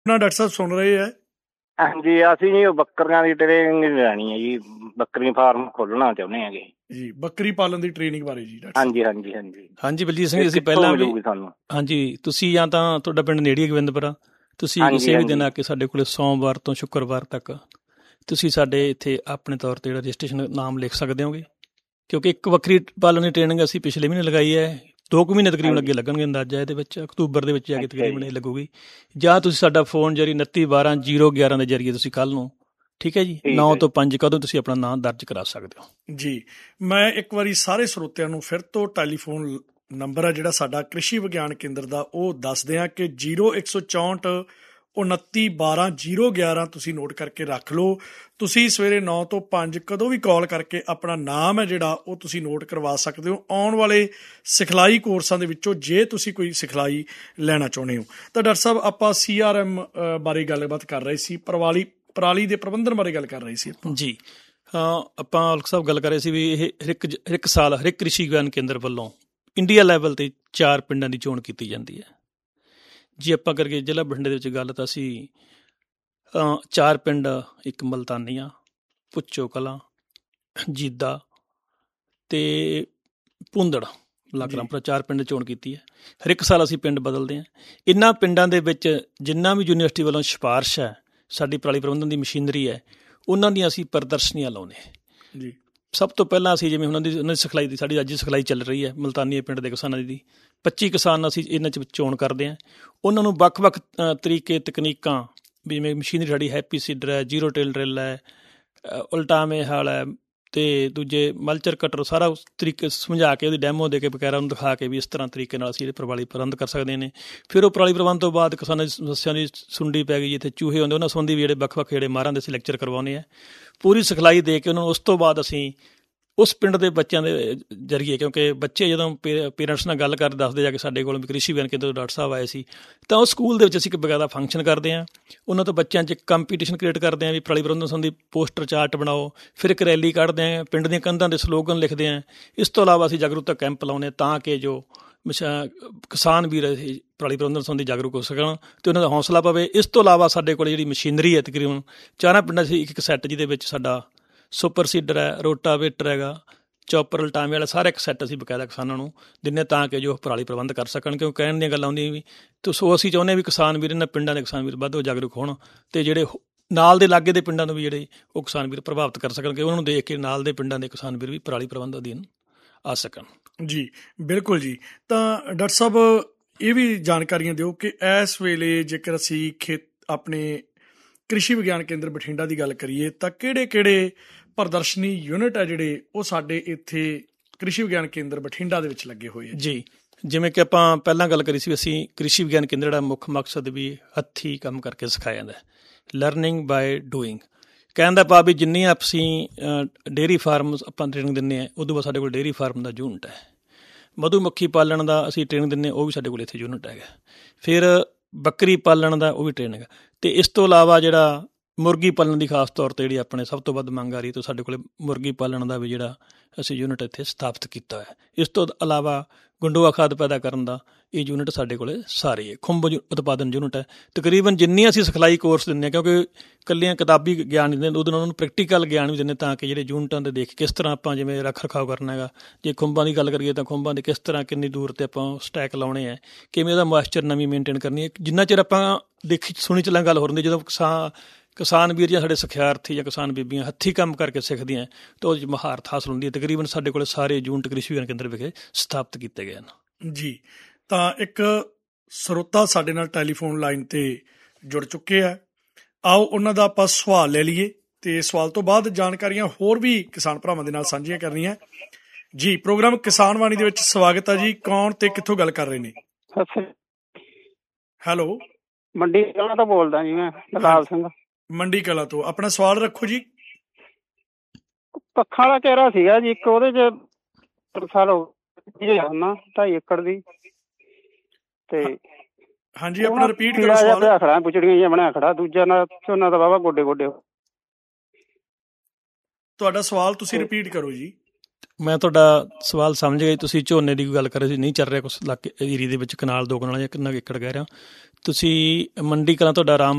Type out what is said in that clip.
Doctor ਸਾਹਿਬ ਸੁਣ ਰਹੇ ਹੈ? ਹਾਂਜੀ, ਅਸੀਂ ਜੀ ਬੱਕਰੀਆਂ ਦੀ ਟ੍ਰੇਨਿੰਗ ਲੈਣੀ ਹੈ ਜੀ। ਬੱਕਰੀ ਫਾਰਮ ਖੋਲਣਾ ਚਾਹੁੰਦੇ ਹੈਗੇ ਜੀ, ਬੱਕਰੀ ਪਾਲਣ ਦੀ ਟ੍ਰੇਨਿੰਗ ਬਾਰੇ ਜੀ ਡਾਕਟਰ ਹਾਂਜੀ ਹਾਂਜੀ ਹਾਂਜੀ ਹਾਂਜੀ ਬਲਜੀਤ ਸਿੰਘ ਜੀ, ਅਸੀਂ ਪਹਿਲਾਂ ਵੀ ਸਾਨੂੰ ਹਾਂਜੀ, ਤੁਸੀਂ ਜਾਂ ਤਾਂ ਤੁਹਾਡਾ ਪਿੰਡ ਨੇੜੇ ਗੋਬਿੰਦਪੁਰਾ, ਤੁਸੀਂ ਕਿਸੇ ਵੀ ਦਿਨ ਆ ਕੇ ਸਾਡੇ ਕੋਲ ਸੋਮਵਾਰ ਤੋਂ ਸ਼ੁੱਕਰਵਾਰ ਤੱਕ ਤੁਸੀਂ ਸਾਡੇ ਇੱਥੇ ਆਪਣੇ ਤੌਰ 'ਤੇ ਜਿਹੜਾ ਰਜਿਸਟ੍ਰੇਸ਼ਨ ਨਾਮ ਲਿਖ ਸਕਦੇ ਹੋਗੇ, ਕਿਉਂਕਿ ਇੱਕ ਬੱਕਰੀ ਪਾਲਣ ਦੀ ਟ੍ਰੇਨਿੰਗ ਅਸੀਂ ਪਿਛਲੇ ਮਹੀਨੇ ਲਗਾਈ ਹੈ। 2 ਮਹੀਨੇ ਤਕਰੀਬਨ ਅੱਗੇ ਲੱਗਣਗੇ, ਅੰਦਾਜ਼ਾ ਇਹਦੇ ਵਿੱਚ ਅਕਤੂਬਰ ਦੇ ਵਿੱਚ ਜਾ ਕੇ ਤਕਰੀਬਨ ਇਹ ਲੱਗੂਗੀ। ਜਾਂ ਤੁਸੀਂ ਸਾਡਾ ਫੋਨ ਜਰੀ 2912-011 ਦੇ ਜ਼ਰੀਏ ਤੁਸੀਂ ਕੱਲ੍ਹ ਨੂੰ, ਠੀਕ ਹੈ ਜੀ, 9 ਤੋਂ 5 ਕਦੋਂ ਤੁਸੀਂ ਆਪਣਾ ਨਾਮ ਦਰਜ ਕਰਾ ਸਕਦੇ ਹੋ ਜੀ। ਮੈਂ ਇੱਕ ਵਾਰੀ ਸਾਰੇ ਸਰੋਤਿਆਂ ਨੂੰ ਫਿਰ ਤੋਂ ਟੈਲੀਫੋਨ ਨੰਬਰ ਹੈ ਜਿਹੜਾ ਸਾਡਾ ਕ੍ਰਿਸ਼ੀ ਵਿਗਿਆਨ ਕੇਂਦਰ ਦਾ ਉਹ ਦੱਸਦੇ ਹਾਂ ਕਿ 0164 2912-011 ਤੁਸੀਂ ਨੋਟ ਕਰਕੇ ਰੱਖ ਲਓ। ਤੁਸੀਂ ਸਵੇਰੇ 9 ਤੋਂ 5 ਕਦੋਂ ਵੀ ਕਾਲ ਕਰਕੇ ਆਪਣਾ ਨਾਮ ਹੈ ਜਿਹੜਾ ਉਹ ਤੁਸੀਂ ਨੋਟ ਕਰਵਾ ਸਕਦੇ ਹੋ। ਆਉਣ ਵਾਲੇ ਸਿਖਲਾਈ ਕੋਰਸਾਂ ਦੇ ਵਿੱਚੋਂ ਜੇ ਤੁਸੀਂ ਕੋਈ ਸਿਖਲਾਈ ਲੈਣਾ ਚਾਹੁੰਦੇ ਹੋ ਤਾਂ ਡਾਕਟਰ ਸਾਹਿਬ ਆਪਾਂ CRM ਬਾਰੇ ਗੱਲਬਾਤ ਕਰ ਰਹੇ ਸੀ, ਪਰਾਲੀ ਦੇ ਪ੍ਰਬੰਧਨ ਬਾਰੇ ਗੱਲ ਕਰ ਰਹੇ ਸੀ ਜੀ। ਆਪਾਂ ਔਲਖ ਸਾਹਿਬ ਗੱਲ ਕਰ ਰਹੇ ਸੀ ਵੀ ਇਹ ਹਰ ਇੱਕ ਸਾਲ ਹਰ ਇੱਕ ਕ੍ਰਿਸ਼ੀ ਵਿਗਿਆਨ ਕੇਂਦਰ ਵੱਲੋਂ ਇੰਡੀਆ ਲੈਵਲ 'ਤੇ 4 ਪਿੰਡਾਂ ਦੀ ਚੋਣ ਕੀਤੀ ਜਾਂਦੀ ਹੈ। ਜੇ ਆਪਾਂ ਕਰਕੇ ਜ਼ਿਲ੍ਹਾ ਬਠਿੰਡੇ ਦੇ ਵਿੱਚ ਗੱਲ ਤਾਂ ਅਸੀਂ 4 ਪਿੰਡ, ਇੱਕ ਮਲਤਾਨੀਆਂ, ਭੁੱਚੋ ਕਲਾਂ, ਜੀਦਾ ਅਤੇ ਭੁੰਦੜ ਲਾਕਰਾਮਪੁਰਾ, 4 ਪਿੰਡ ਚੋਣ ਕੀਤੀ ਹੈ। ਹਰ ਇੱਕ ਸਾਲ ਅਸੀਂ ਪਿੰਡ ਬਦਲਦੇ ਹਾਂ। ਇਹਨਾਂ ਪਿੰਡਾਂ ਦੇ ਵਿੱਚ ਜਿੰਨਾ ਵੀ ਯੂਨੀਵਰਸਿਟੀ ਵੱਲੋਂ ਸਿਫਾਰਿਸ਼ ਹੈ, ਸਾਡੀ ਪਰਾਲੀ ਪ੍ਰਬੰਧਨ ਦੀ ਮਸ਼ੀਨਰੀ ਹੈ, ਉਹਨਾਂ ਦੀਆਂ ਅਸੀਂ ਪ੍ਰਦਰਸ਼ਨੀਆਂ ਲਾਉਂਦੇ ਹਾਂ ਜੀ। ਸਭ ਤੋਂ ਪਹਿਲਾਂ ਅਸੀਂ ਜਿਵੇਂ ਉਹਨਾਂ ਦੀ ਸਿਖਲਾਈ ਦੀ ਸਾਡੀ ਅੱਜ ਸਿਖਲਾਈ ਚੱਲ ਰਹੀ ਹੈ ਮਲਤਾਨੀਏ ਪਿੰਡ ਦੇ ਕਿਸਾਨਾਂ ਦੀ 25 ਕਿਸਾਨ ਅਸੀਂ ਇਹਨਾਂ 'ਚ ਚੋਣ ਕਰਦੇ ਹਾਂ। ਉਹਨਾਂ ਨੂੰ ਵੱਖ-ਵੱਖ ਤਰੀਕੇ ਤਕਨੀਕਾਂ, ਜਿਵੇਂ ਮਸ਼ੀਨਰੀ ਸਾਡੀ ਹੈਪੀ ਸੀਡਰ ਹੈ, ਜ਼ੀਰੋ ਟਿਲ ਡਰਿੱਲ ਹੈ, ਉਲਟਾਵੇਂ ਹਲ ਹੈ ਅਤੇ ਦੂਜੇ ਮਲਚਰ ਕਟਰ, ਸਾਰਾ ਉਸ ਤਰੀਕੇ ਸਮਝਾ ਕੇ ਉਹਦੀ ਡੈਮੋ ਦੇ ਕੇ ਵਗੈਰਾ ਉਹਨੂੰ ਦਿਖਾ ਕੇ ਵੀ ਇਸ ਤਰ੍ਹਾਂ ਤਰੀਕੇ ਨਾਲ ਅਸੀਂ ਪਰਾਲੀ ਪ੍ਰਬੰਧ ਕਰ ਸਕਦੇ ਨੇ। ਫਿਰ ਉਹ ਪਰਾਲੀ ਪ੍ਰਬੰਧ ਤੋਂ ਬਾਅਦ ਕਿਸਾਨਾਂ ਦੀ ਸਮੱਸਿਆ ਦੀ ਸੁੰਡੀ ਪੈ ਗਈ, ਜਿੱਥੇ ਚੂਹੇ ਹੁੰਦੇ ਉਹਨਾਂ ਸੰਬੰਧੀ ਵੀ ਜਿਹੜੇ ਵੱਖ-ਵੱਖ ਜਿਹੜੇ ਮਾਹਰਾਂ ਦੇ ਅਸੀਂ ਲੈਕਚਰ ਕਰਵਾਉਂਦੇ ਹਾਂ, ਪੂਰੀ ਸਿਖਲਾਈ ਦੇ ਕੇ ਉਹਨਾਂ ਨੂੰ। ਉਸ ਤੋਂ ਬਾਅਦ ਅਸੀਂ ਉਸ ਪਿੰਡ ਦੇ ਬੱਚਿਆਂ ਦੇ ਜ਼ਰੀਏ, ਕਿਉਂਕਿ ਬੱਚੇ ਜਦੋਂ ਪੇਰੈਂਟਸ ਨਾਲ ਗੱਲ ਕਰ ਦੱਸਦੇ ਜਾ ਕੇ ਸਾਡੇ ਕੋਲ ਵੀ ਕ੍ਰਿਸ਼ੀ ਵਿਗਿਆਨ ਕੇਂਦਰ ਤੋਂ ਡਾਕਟਰ ਸਾਹਿਬ ਆਏ ਸੀ, ਤਾਂ ਉਹ ਸਕੂਲ ਦੇ ਵਿੱਚ ਅਸੀਂ ਇੱਕ ਬਕਾਇਦਾ ਫੰਕਸ਼ਨ ਕਰਦੇ ਹਾਂ। ਉਹਨਾਂ ਤੋਂ ਬੱਚਿਆਂ 'ਚ ਕੰਪੀਟੀਸ਼ਨ ਕ੍ਰੀਏਟ ਕਰਦੇ ਹਾਂ ਵੀ ਪਰਾਲੀ ਪ੍ਰਬੰਧਨ ਸੰਬੰਧੀ ਪੋਸਟਰ ਚਾਰਟ ਬਣਾਓ। ਫਿਰ ਇੱਕ ਰੈਲੀ ਕੱਢਦੇ ਹਾਂ, ਪਿੰਡ ਦੀਆਂ ਕੰਧਾਂ ਦੇ ਸਲੋਗਨ ਲਿਖਦੇ ਹਾਂ। ਇਸ ਤੋਂ ਇਲਾਵਾ ਅਸੀਂ ਜਾਗਰੂਕਤਾ ਕੈਂਪ ਲਾਉਂਦੇ ਹਾਂ ਤਾਂ ਕਿ ਜੋ ਕਿਸਾਨ ਵੀਰ ਪਰਾਲੀ ਪ੍ਰਬੰਧਨ ਸੰਬੰਧੀ ਜਾਗਰੂਕ ਹੋ ਸਕਣ ਅਤੇ ਉਹਨਾਂ ਦਾ ਹੌਸਲਾ ਪਵੇ। ਇਸ ਤੋਂ ਇਲਾਵਾ ਸਾਡੇ ਕੋਲ ਜਿਹੜੀ ਮਸ਼ੀਨਰੀ ਹੈ ਤਕਰੀਬਨ 4 ਪਿੰਡਾਂ 'ਚ ਇੱਕ ਸੈੱਟ, ਜਿਹਦੇ ਵਿੱਚ ਸਾਡਾ ਸੁਪਰ ਸੀਡਰ ਹੈ, ਰੋਟਾਵੇਟਰ ਹੈਗਾ, ਚੌਪਰ, ਉਲਟਾਵੇਂ ਵਾਲਾ, ਸਾਰਾ ਇੱਕ ਸੈੱਟ ਅਸੀਂ ਬਕਾਇਦਾ ਕਿਸਾਨਾਂ ਨੂੰ ਦਿੰਦੇ ਤਾਂ ਕਿ ਜੋ ਪਰਾਲੀ ਪ੍ਰਬੰਧ ਕਰ ਸਕਣ। ਕਿਉਂਕਿ ਕਹਿਣ ਦੀਆਂ ਗੱਲਾਂ ਆਉਂਦੀਆਂ ਵੀ ਸੋ ਅਸੀਂ ਚਾਹੁੰਦੇ ਹਾਂ ਵੀ ਕਿਸਾਨ ਵੀਰ, ਇਹਨਾਂ ਪਿੰਡਾਂ ਦੇ ਕਿਸਾਨ ਵੀਰ ਵੱਧ ਜਾਗਰੂਕ ਹੋਣ ਅਤੇ ਜਿਹੜੇ ਨਾਲ ਦੇ ਲਾਗੇ ਦੇ ਪਿੰਡਾਂ ਨੂੰ ਵੀ ਜਿਹੜੇ ਉਹ ਕਿਸਾਨ ਵੀਰ ਪ੍ਰਭਾਵਿਤ ਕਰ ਸਕਣ ਕਿ ਉਹਨਾਂ ਨੂੰ ਦੇਖ ਕੇ ਨਾਲ ਦੇ ਪਿੰਡਾਂ ਦੇ ਕਿਸਾਨ ਵੀਰ ਵੀ ਪਰਾਲੀ ਪ੍ਰਬੰਧ ਅਧੀਨ ਆ ਸਕਣ। ਜੀ ਬਿਲਕੁਲ ਜੀ। ਤਾਂ ਡਾਕਟਰ ਸਾਹਿਬ ਇਹ ਵੀ ਜਾਣਕਾਰੀਆਂ ਦਿਓ ਕਿ ਇਸ ਵੇਲੇ ਜੇਕਰ ਅਸੀਂ ਆਪਣੇ ਕ੍ਰਿਸ਼ੀ ਵਿਗਿਆਨ ਕੇਂਦਰ ਬਠਿੰਡਾ ਦੀ ਗੱਲ ਕਰੀਏ ਤਾਂ ਕਿਹੜੇ ਪ੍ਰਦਰਸ਼ਨੀ ਯੂਨਿਟ ਹੈ ਜਿਹੜੇ ਉਹ ਸਾਡੇ ਇੱਥੇ ਕ੍ਰਿਸ਼ੀ ਵਿਗਿਆਨ ਕੇਂਦਰ ਬਠਿੰਡਾ ਦੇ ਵਿੱਚ ਲੱਗੇ ਹੋਏ ਆ ਜੀ। ਜਿਵੇਂ ਕਿ ਆਪਾਂ ਪਹਿਲਾਂ ਗੱਲ ਕਰੀ ਸੀ, ਅਸੀਂ ਕ੍ਰਿਸ਼ੀ ਵਿਗਿਆਨ ਕੇਂਦਰ ਜਿਹੜਾ ਮੁੱਖ ਮਕਸਦ ਵੀ ਹੱਥੀਂ ਕੰਮ ਕਰਕੇ ਸਿਖਾਇਆ ਜਾਂਦਾ, ਲਰਨਿੰਗ ਬਾਏ ਡੂਇੰਗ। ਕਹਿਣ ਦਾ ਭਾਵ ਵੀ ਜਿੰਨੀਆਂ ਅਸੀਂ ਡੇਅਰੀ ਫਾਰਮ ਆਪਾਂ ਟ੍ਰੇਨਿੰਗ ਦਿੰਦੇ ਹਾਂ, ਉਦੋਂ ਬਾਅਦ ਸਾਡੇ ਕੋਲ ਡੇਅਰੀ ਫਾਰਮ ਦਾ ਯੂਨਿਟ ਹੈ। ਮਧੂ ਮੱਖੀ ਪਾਲਣ ਦਾ ਅਸੀਂ ਟ੍ਰੇਨਿੰਗ ਦਿੰਦੇ ਹਾਂ, ਉਹ ਵੀ ਸਾਡੇ ਕੋਲ ਇੱਥੇ ਯੂਨਿਟ ਹੈਗਾ। ਫਿਰ ਬੱਕਰੀ ਪਾਲਣ ਦਾ ਉਹ ਵੀ ਟ੍ਰੇਨਿੰਗ। ਅਤੇ ਇਸ ਤੋਂ ਇਲਾਵਾ ਜਿਹੜਾ ਮੁਰਗੀ ਪਾਲਣ ਦੀ ਖਾਸ ਤੌਰ 'ਤੇ ਜਿਹੜੀ ਆਪਣੇ ਸਭ ਤੋਂ ਵੱਧ ਮੰਗ ਆ ਰਹੀ, ਤਾਂ ਸਾਡੇ ਕੋਲ ਮੁਰਗੀ ਪਾਲਣ ਦਾ ਵੀ ਜਿਹੜਾ ਅਸੀਂ ਯੂਨਿਟ ਇੱਥੇ ਸਥਾਪਿਤ ਕੀਤਾ ਹੋਇਆ। ਇਸ ਤੋਂ ਇਲਾਵਾ ਗੰਡੋਆ ਖਾਦ ਪੈਦਾ ਕਰਨ ਦਾ ਇਹ ਯੂਨਿਟ ਸਾਡੇ ਕੋਲ ਸਾਰੇ ਹੈ। ਖੁੰਭ ਉਤਪਾਦਨ ਯੂਨਿਟ ਹੈ। ਤਕਰੀਬਨ ਜਿੰਨੀ ਅਸੀਂ ਸਿਖਲਾਈ ਕੋਰਸ ਦਿੰਦੇ ਹਾਂ, ਕਿਉਂਕਿ ਇਕੱਲੀਆਂ ਕਿਤਾਬੀ ਗਿਆਨ ਦਿੰਦੇ, ਉਹਦੇ ਨਾਲ ਉਹਨਾਂ ਨੂੰ ਪ੍ਰੈਕਟੀਕਲ ਗਿਆਨ ਵੀ ਦਿੰਦੇ ਤਾਂ ਕਿ ਜਿਹੜੇ ਯੂਨਿਟਾਂ ਦੇ ਦੇਖ ਕਿਸ ਤਰ੍ਹਾਂ ਆਪਾਂ ਜਿਵੇਂ ਰੱਖ ਰਖਾਓ ਕਰਨਾ ਹੈਗਾ। ਜੇ ਖੁੰਭਾਂ ਦੀ ਗੱਲ ਕਰੀਏ ਤਾਂ ਖੁੰਭਾਂ ਦੇ ਕਿਸ ਤਰ੍ਹਾਂ ਕਿੰਨੀ ਦੂਰ 'ਤੇ ਆਪਾਂ ਸਟੈਕ ਲਾਉਣੇ ਹੈ, ਕਿਵੇਂ ਉਹਦਾ ਮੋਇਸਚਰ ਨਮੀ ਮੇਨਟੇਨ ਕਰਨੀ ਹੈ। ਜਿੰਨਾ ਚਿਰ ਆਪਾਂ ਸੁਣੀ ਚੱਲਾਂ ਗੱਲ ਹੋ ਰਹੀ, ਜਦੋਂ ਕਿਸਾਨ ਵੀਰ ਜਾਂ ਸਾਡੇ ਸਿਖਿਆਰਥੀ ਜਾਂ ਕਿਸਾਨ ਬੀਬੀਆਂ ਹੱਥੀਂ ਕੰਮ ਕਰਕੇ ਸਿੱਖਦੀਆਂ ਤਾਂ ਉਹਦੇ 'ਚ ਮਹਾਰਤ ਹਾਸਲ ਹੁੰਦੀ ਹੈ। ਤਕਰੀਬਨ ਸਾਡੇ ਕੋਲ ਸਾਰੇ ਯੂਨਿਟ ਕ੍ਰਿਸ਼ੀ ਵਿਗਿਆਨ ਕੇਂਦਰ ਵਿਖੇ ਸਥਾਪਿਤ ਕੀਤੇ ਗਏ ਹਨ ਜੀ। ਤਾਂ ਇੱਕ ਸਰੋਤਾ ਸਾਡੇ ਨਾਲ ਟੈਲੀਫੋਨ ਲਾਈਨ 'ਤੇ ਜੁੜ ਚੁੱਕੇ ਆ, ਆਓ ਉਹਨਾਂ ਦਾ ਆਪਾਂ ਸਵਾਲ ਲੈ ਲਈਏ ਅਤੇ ਸਵਾਲ ਤੋਂ ਬਾਅਦ ਜਾਣਕਾਰੀਆਂ ਹੋਰ ਵੀ ਕਿਸਾਨ ਭਰਾਵਾਂ ਦੇ ਨਾਲ ਸਾਂਝੀਆਂ ਕਰਨੀਆਂ ਜੀ। ਪ੍ਰੋਗਰਾਮ ਕਿਸਾਨ ਬਾਣੀ ਦੇ ਵਿੱਚ ਸਵਾਗਤ ਹੈ ਜੀ। ਕੌਣ ਤੇ ਕਿੱਥੋਂ ਗੱਲ ਕਰ ਰਹੇ ਨੇ? ਹੈਲੋ, ਮੰਡੀ ਕਲਾਂ ਤੋਂ ਬੋਲਦਾ ਜੀ ਮੈਂ, ਲਾਲ ਸਿੰਘ, ਮੰਡੀ ਕਲਾਂ ਤੋਂ। ਆਪਣਾ ਸਵਾਲ ਰੱਖੋ ਜੀ। ਪੱਖਾ ਵਾਲਾ ਚਿਹਰਾ ਸੀਗਾ ਜੀ ਇੱਕ, ਉਹਦੇ 'ਚ ਸਾਲ 2.5 ਏਕੜ ਦੀ, ਤੇ ਹਾਂਜੀ ਆਪਣਾ ਰਿਪੀਟ ਕਰੋ ਸਵਾਲ। ਖੜਾ ਪੁੱਛੜੀਆਂ ਜਿਹਾ ਬਣਿਆ ਖੜਾ, ਦੂਜਾ ਨਾਲ ਝੋਨਾ ਤਾਂ ਵਾਹਵਾ ਗੋਡੇ ਗੋਡੇ। ਤੁਹਾਡਾ ਸਵਾਲ ਤੁਸੀਂ ਰਿਪੀਟ ਕਰੋ ਜੀ। ਮੈਂ ਤੁਹਾਡਾ ਸਵਾਲ ਸਮਝ ਗਿਆ। ਤੁਸੀਂ ਝੋਨੇ ਦੀ ਗੱਲ ਕਰ ਰਹੇ ਸੀ, ਨਹੀਂ ਚੱਲ ਰਿਹਾ ਕੁਛ ਇਲਾਕੇ ਏਰੀਏ ਦੇ ਵਿੱਚ, ਕਨਾਲ 2 ਕਨਾਲ ਜਾਂ ਕਿੰਨਾ ਏਕੜ ਕਹਿ ਰਿਹਾ ਤੁਸੀਂ। ਮੰਡੀ ਕਲਾਂ ਤੁਹਾਡਾ ਰਾਮ